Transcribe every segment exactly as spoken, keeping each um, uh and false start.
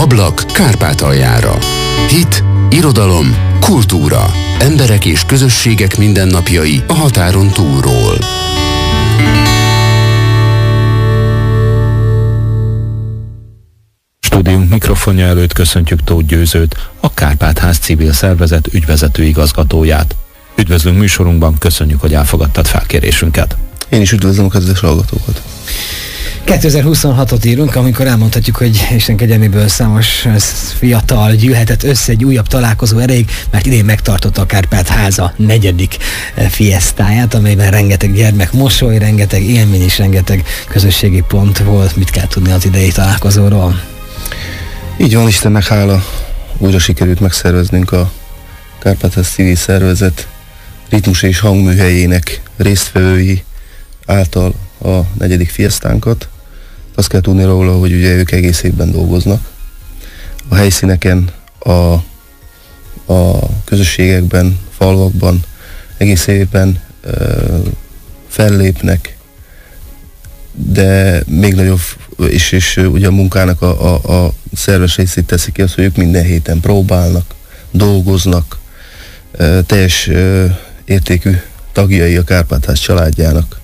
Ablak Kárpátaljára. Hit, irodalom, kultúra. Emberek és közösségek mindennapjai a határon túlról. Stúdiónk mikrofonja előtt köszöntjük Tóth Győzőt, a Kárpát-ház civil szervezet ügyvezető igazgatóját. Üdvözlünk műsorunkban, köszönjük, hogy elfogadtad felkérésünket. Én is üdvözlöm a kedves hallgatókat. kétezer-huszonhatot írunk, amikor elmondhatjuk, hogy Isten kegyelméből számos fiatal gyűlhetett össze egy újabb találkozó erejéig, mert idén megtartotta a Kárpát-háza negyedik fiesztáját, amelyben rengeteg gyermek mosoly, rengeteg élmény és rengeteg közösségi pont volt. Mit kell tudni az idei találkozóról? Így van, Istennek hála, újra sikerült megszerveznünk a Kárpát-ház civil szervezet ritmus és hangműhelyének résztvevői által a negyedik fiesztánkat. Azt kell tudni róla, hogy ugye ők egész évben dolgoznak. A helyszíneken, a, a közösségekben, falvakban egész évben e, fellépnek, de még nagyobb, és, és ugye a munkának a, a, a szerves részét teszik ki az, hogy ők minden héten próbálnak, dolgoznak, e, teljes e, értékű tagjai a Kárpát-ház családjának.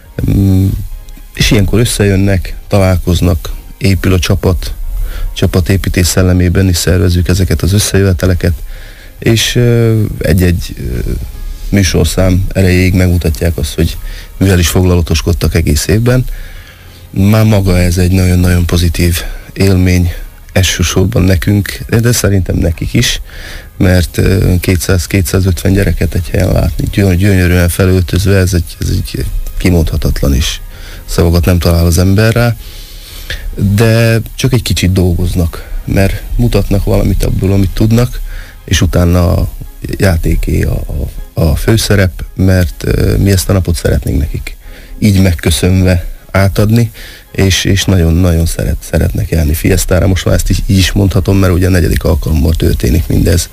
És ilyenkor összejönnek, találkoznak, épül a csapat, csapatépítés szellemében is szervezzük ezeket az összejöveteleket, és egy-egy műsorszám erejéig megmutatják azt, hogy mivel is foglalatoskodtak egész évben. Már maga ez egy nagyon-nagyon pozitív élmény, elsősorban nekünk, de szerintem nekik is, mert kétszáz-kétszázötven gyereket egy helyen látni, gyönyörűen felöltözve, ez egy, ez egy kimondhatatlan is. Szavakat nem talál az ember rá, de csak egy kicsit dolgoznak, mert mutatnak valamit abból, amit tudnak, és utána a játéké a, a, a főszerep, mert uh, mi ezt a napot szeretnénk nekik így megköszönve átadni, és, és nagyon-nagyon szeret, szeretnek járni fiesztára. Most már ezt is, így is mondhatom, mert ugye a negyedik alkalommal történik mindez.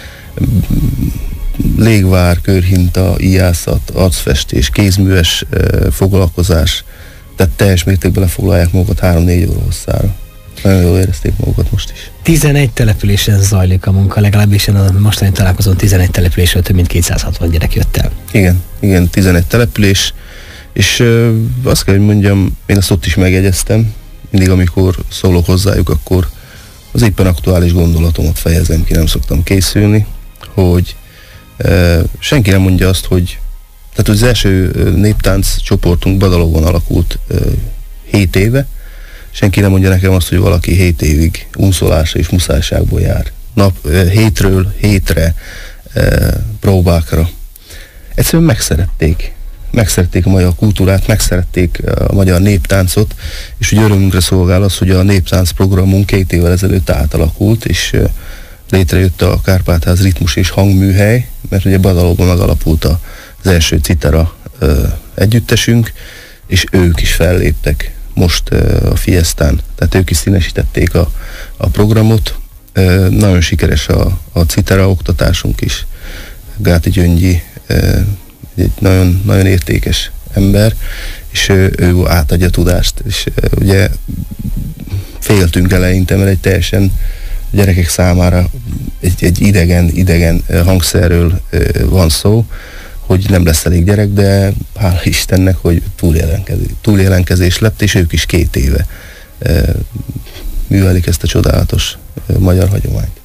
Légvár, körhinta, ijászat, arcfestés, kézműves e, foglalkozás, tehát teljes mértékben lefoglalják magukat három-négy óra hosszára. Nagyon jól érezték magukat most is. tizenegy településen zajlik a munka, legalábbis a mostani találkozón tizenegy településről több mint kétszázhatvan gyerek jött el. Igen, igen, tizenegy település, és e, azt kell, hogy mondjam, én azt ott is megjegyeztem, mindig amikor szólok hozzájuk, akkor az éppen aktuális gondolatomat fejezem ki, nem szoktam készülni, hogy Uh, senki nem mondja azt, hogy tehát az első uh, néptánc csoportunk Badalogon alakult uh, hét éve, senki nem mondja nekem azt, hogy valaki hét évig unszolásra és muszájságból jár. Nap, uh, hétről hétre uh, próbákra. Egyszerűen megszerették. Megszerették a magyar kultúrát, megszerették a magyar néptáncot, és ugye örömünkre szolgál az, hogy a néptánc programunk két évvel ezelőtt átalakult, és uh, létrejött a Kárpát-ház ritmus és hangműhely, mert ugye Badalóban megalapult az első citera ö, együttesünk, és ők is felléptek most ö, a fiesztán, tehát ők is színesítették a, a programot. Ö, nagyon sikeres a, a citera oktatásunk is. Gáti Gyöngyi ö, egy nagyon, nagyon értékes ember, és ő, ő átadja tudást, és ö, ugye féltünk eleinte, mert egy teljesen gyerekek számára egy, egy idegen, idegen hangszerről van szó, hogy nem lesz elég gyerek, de hála Istennek, hogy túljelenkezés, túljelenkezés lett, és ők is két éve művelik ezt a csodálatos magyar hagyományt.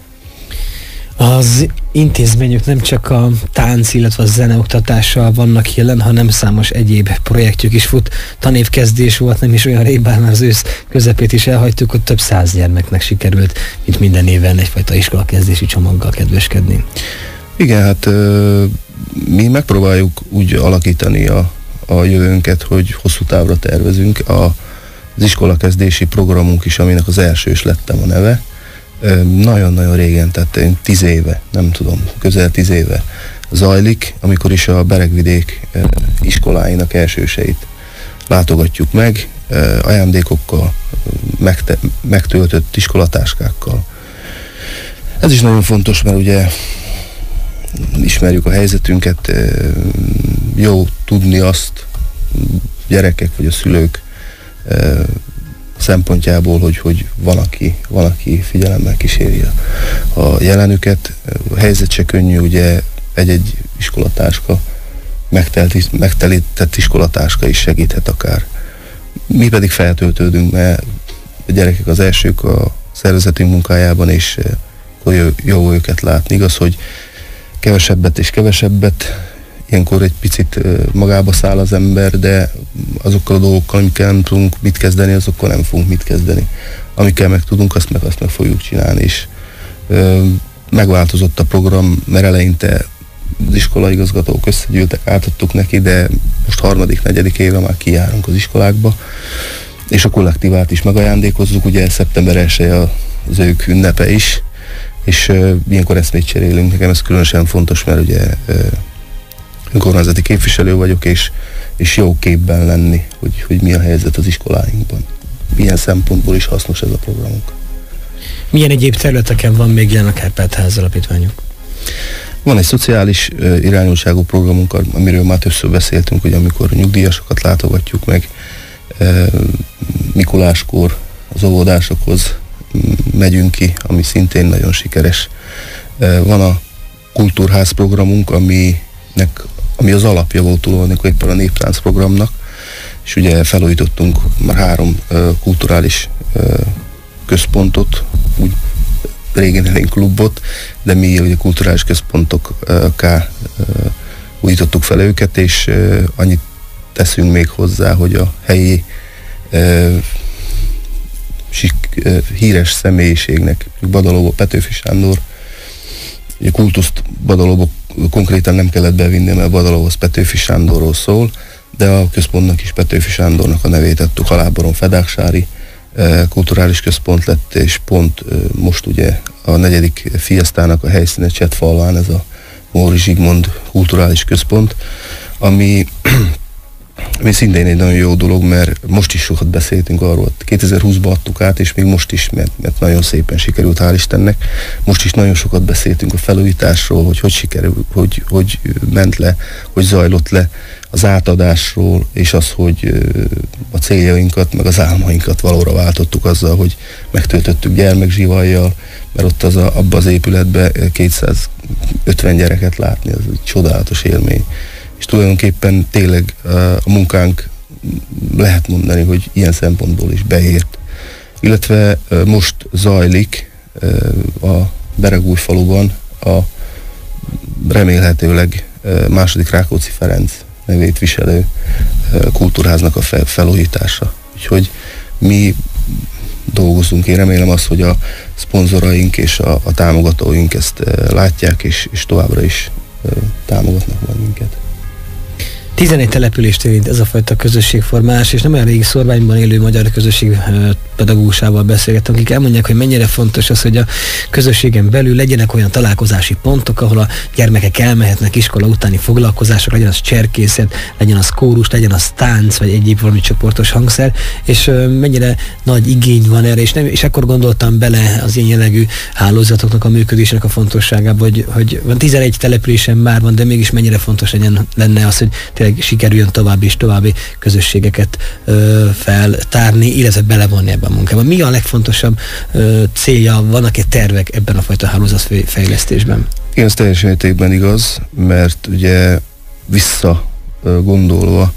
Az intézményük nem csak a tánc, illetve a zeneoktatással vannak jelen, hanem számos egyéb projektjük is fut. Tanévkezdés volt, nem is olyan rég, bár már az ősz közepét is elhagytuk, hogy több száz gyermeknek sikerült, mint minden éven egyfajta iskolakezdési csomaggal kedveskedni. Igen, hát ö, mi megpróbáljuk úgy alakítani a, a jövőnket, hogy hosszú távra tervezünk. A, az iskolakezdési programunk is, aminek az első is lettem a neve, nagyon-nagyon régen, tehát én tíz éve, nem tudom, közel tíz éve zajlik, amikor is a Beregvidék iskoláinak elsőseit látogatjuk meg, ajándékokkal, megte- megtöltött iskolatáskákkal. Ez is nagyon fontos, mert ugye ismerjük a helyzetünket, jó tudni azt, gyerekek vagy a szülők szempontjából, hogy, hogy van, aki, van, aki figyelemmel kíséri a jelenüket. A helyzet se könnyű, ugye egy-egy iskolatáska, megtelt, megtelített iskolatáska is segíthet akár. Mi pedig feltöltődünk, mert a gyerekek az elsők a szervezetünk munkájában, és jó, jó őket látni. Igaz, hogy kevesebbet és kevesebbet, ilyenkor egy picit magába száll az ember, de azokkal a dolgokkal, amikkel nem tudunk mit kezdeni, azokkal nem fogunk mit kezdeni. Amikkel meg tudunk, azt meg, azt meg fogjuk csinálni is. Megváltozott a program, mert eleinte az iskolaigazgatók összegyűltek, átadtuk neki, de most harmadik, negyedik éve már kijárunk az iskolákba, és a kollektívát is megajándékozzuk, ugye szeptember elseje az ők ünnepe is, és uh, ilyenkor eszmét cserélünk. Nekem ez különösen fontos, mert ugye uh, önkormányzati képviselő vagyok, és, és jó képben lenni, hogy, hogy mi a helyzet az iskoláinkban. Milyen szempontból is hasznos ez a programunk. Milyen egyéb területeken van még jelen a Kárpát-ház alapítványunk? Van egy szociális uh, irányultságú programunk, amiről már többször beszéltünk, hogy amikor nyugdíjasokat látogatjuk meg, uh, Mikuláskor az óvodásokhoz megyünk ki, ami szintén nagyon sikeres. Uh, van a kultúrház programunk, aminek, ami az alapja volt tulajdonképpen a néptánc programnak, és ugye felújítottunk már három uh, kulturális uh, központot, úgy régen elég klubot, de mi ugye kulturális központokká újítottuk fel őket, és annyit teszünk még hozzá, hogy a helyi híres személyiségnek, Badalóba Petőfi Sándor, ugye kultuszt Badalóba konkrétan nem kellett bevinni, mert Badalóhoz Petőfi Sándorról szól, de a központnak is Petőfi Sándornak a nevét adtuk, Haláboron Fedáksári kulturális központ lett, és pont most ugye a negyedik fiesztának a helyszíne Csettfalván, ez a Móri Zsigmond kulturális központ, ami, ami szintén egy nagyon jó dolog, mert most is sokat beszéltünk arról, kétezer-húszban adtuk át, és még most is, mert, mert nagyon szépen sikerült, hál' Istennek. Most is nagyon sokat beszéltünk a felújításról, hogy hogy sikerült, hogy, hogy ment le, hogy zajlott le, az átadásról, és az, hogy a céljainkat, meg az álmainkat valóra váltottuk azzal, hogy megtöltöttük gyermekzsivajjal, mert ott az a, abban az épületben kétszázötven gyereket látni, az egy csodálatos élmény. És tulajdonképpen tényleg a munkánk lehet mondani, hogy ilyen szempontból is beért. Illetve most zajlik a Beregújfaluban a remélhetőleg második Rákóczi Ferenc nevét viselő kultúrháznak a fel, felújítása. Úgyhogy mi dolgozunk. Én remélem azt, hogy a szponzoraink és a, a támogatóink ezt látják, és, és továbbra is támogatnak bennünket. tizenegy települést érint ez a fajta közösségformás, és nem olyan régi Szorványban élő magyar közösség pedagógusával beszélgettem, akik elmondják, hogy mennyire fontos az, hogy a közösségen belül legyenek olyan találkozási pontok, ahol a gyermekek elmehetnek iskola utáni foglalkozások, legyen az cserkészet, legyen az kórus, legyen az tánc, vagy egyéb valami csoportos hangszer, és mennyire nagy igény van erre, és, nem, és ekkor gondoltam bele az ilyen jellegű hálózatoknak a működésének a fontosságába, hogy, hogy van tizenegy településen már van, de mégis mennyire fontos legyen, lenne az, hogy tényleg sikerüljön további és további közösségeket ö, feltárni, illetve belevonni ebben a munkában. Mi a legfontosabb ö, célja, vannak-e tervek ebben a fajta hálózatfejlesztésben? Igen, ez teljes mértékben igaz, mert ugye vissza gondolva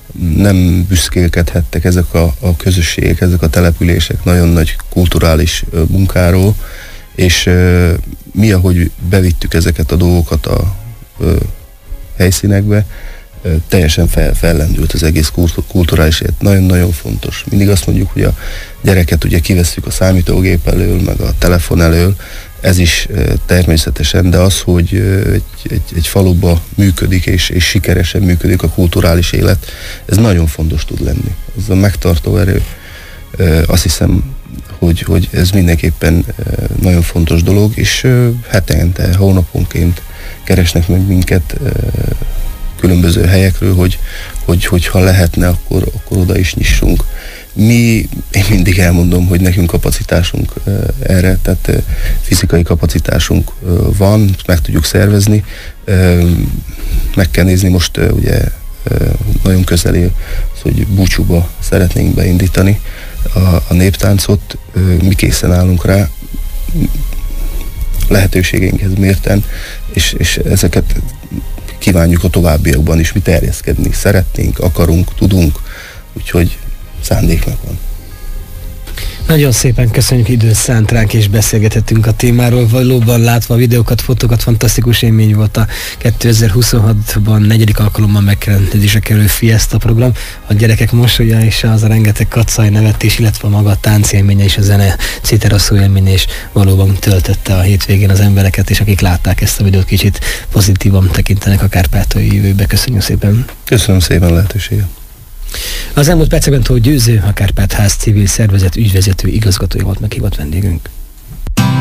nem büszkélkedhettek ezek a, a közösségek, ezek a települések nagyon nagy kulturális ö, munkáról, és ö, mi, ahogy bevittük ezeket a dolgokat a ö, helyszínekbe, teljesen fel, fellendült az egész kulturális élet. Nagyon-nagyon fontos. Mindig azt mondjuk, hogy a gyereket ugye kivesszük a számítógép elől, meg a telefon elől, ez is természetesen, de az, hogy egy, egy, egy faluba működik, és, és sikeresen működik a kulturális élet, ez nagyon fontos tud lenni. Ez a megtartó erő, azt hiszem, hogy, hogy ez mindenképpen nagyon fontos dolog, és hetente, hónaponként keresnek meg minket különböző helyekről, hogy, hogy, hogyha lehetne, akkor, akkor oda is nyissunk. Mi, én mindig elmondom, hogy nekünk kapacitásunk uh, erre, tehát uh, fizikai kapacitásunk uh, van, meg tudjuk szervezni. Uh, meg kell nézni most uh, ugye uh, nagyon közeli az, hogy Búcsúba szeretnénk beindítani a, a néptáncot, mi készen állunk rá, lehetőségeinkhez mérten, és, és ezeket kívánjuk a továbbiakban is mi terjeszkedni. Szeretnénk, akarunk, tudunk, úgyhogy szándék meg van. Nagyon szépen köszönjük, időt szánt ránk, és beszélgethettünk a témáról. Valóban látva a videókat, fotókat, fantasztikus élmény volt a kétezer-huszonhatban negyedik alkalommal megkerendezésre kerülő Fiesta program. A gyerekek mosolya és az a rengeteg kacaj nevetés, illetve maga a tánc élménye és a zene citeraszó élménye is valóban töltötte a hétvégén az embereket, és akik látták ezt a videót, kicsit pozitívan tekintenek a kárpátaljai jövőbe. Köszönjük szépen! Köszönöm szépen a lehetőséget! Az elmúlt percekben Tóth Győző, a Kárpát-ház civil szervezet ügyvezető igazgatója volt meghívott vendégünk.